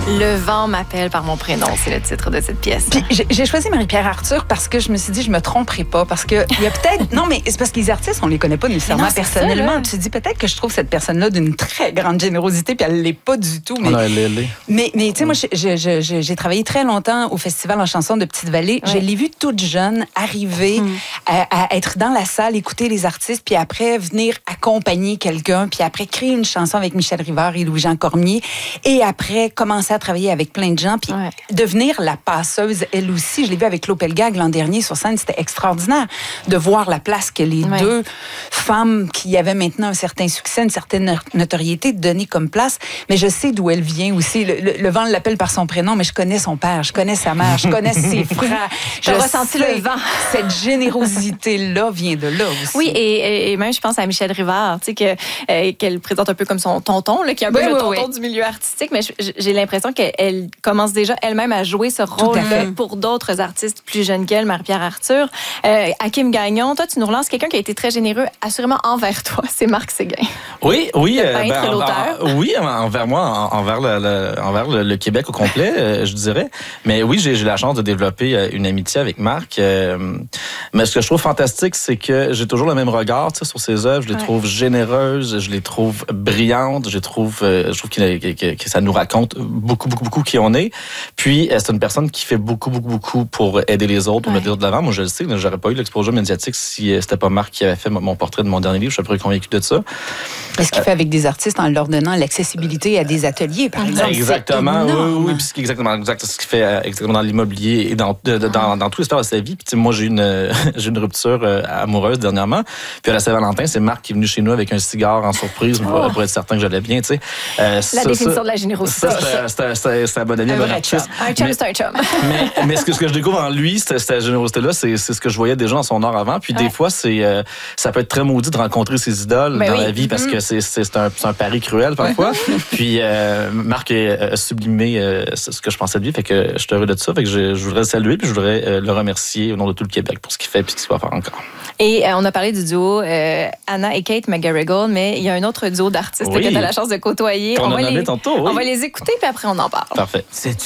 Le vent m'appelle par mon prénom, c'est le titre de cette pièce. Puis j'ai choisi Marie-Pierre Arthur parce que je me suis dit, je me tromperai pas. Parce que il y a peut-être. Non, mais c'est parce que les artistes, on les connaît pas nécessairement personnellement. Ça, tu te dis peut-être que je trouve cette personne-là d'une très grande générosité, puis elle l'est pas du tout. Mais, non, elle l'est. Mais tu sais, moi, j'ai travaillé très longtemps au Festival en chanson de Petite-Vallée. Ouais. Je l'ai vue toute jeune arriver à être dans la salle, écouter les artistes, puis après venir accompagner quelqu'un, puis après créer une chanson avec Michel Rivard et Louis-Jean Cormier, et après commencer à travailler avec plein de gens, puis devenir la passeuse, elle aussi. Je l'ai vu avec Claude Pelgag l'an dernier sur scène. C'était extraordinaire de voir la place que les deux femmes qui avaient maintenant un certain succès, une certaine notoriété, donner comme place. Mais je sais d'où elle vient aussi. Le vent l'appelle par son prénom, mais je connais son père, je connais sa mère, je connais ses frères. J'ai ressenti le vent. Cette générosité-là vient de là aussi. Oui, et même, je pense à Michel Rivard, tu sais, qu'elle présente un peu comme son tonton, là, qui est un peu le tonton du milieu artistique, mais j'ai l'impression qu'elle commence déjà elle-même à jouer ce rôle pour d'autres artistes plus jeunes qu'elle, Marie-Pierre Arthur. Hakim Gagnon, toi, tu nous relances quelqu'un qui a été très généreux, assurément envers toi, c'est Marc Séguin. Oui. Le peintre, l'auteur. Oui, envers moi, envers le Québec au complet, je dirais. Mais oui, j'ai la chance de développer une amitié avec Marc. Mais ce que je trouve fantastique, c'est que j'ai toujours le même regard sur ses œuvres. Je les trouve généreuses, je les trouve brillantes, je trouve que ça nous raconte beaucoup qui on est. Puis, c'est une personne qui fait beaucoup pour aider les autres, pour me dire de l'avant. Moi, je le sais, j'aurais pas eu l'exposure médiatique si c'était pas Marc qui avait fait mon portrait de mon dernier livre. Je suis très convaincu de ça. Est-ce qu'il fait avec des artistes en leur donnant l'accessibilité à des ateliers, par exemple? Exactement, oui. Puis c'est exactement ce qu'il fait exactement dans l'immobilier et dans tout l'histoire de sa vie. Puis moi, j'ai une rupture amoureuse dernièrement. Puis à la Saint-Valentin, c'est Marc qui est venu chez nous avec un cigare en surprise pour être certain que j'allais bien, tu sais. La définition de la générosité. C'est un bon ami, un bon artiste. Un chum, c'est un chum. mais ce que je découvre en lui, cette générosité-là, c'est ce que je voyais déjà dans son art avant. Puis des fois, ça peut être très maudit de rencontrer ses idoles dans la vie parce que c'est un pari cruel parfois. Puis Marc a sublimé ce que je pensais de lui. Fait que je suis heureux de ça. Fait que je voudrais le saluer puis je voudrais le remercier au nom de tout le Québec pour ce qu'il fait et ce qu'il va faire encore. Et on a parlé du duo Anna et Kate McGarrigle, mais il y a un autre duo d'artistes que tu as la chance de côtoyer. On va les écouter, puis après on en parle. Parfait.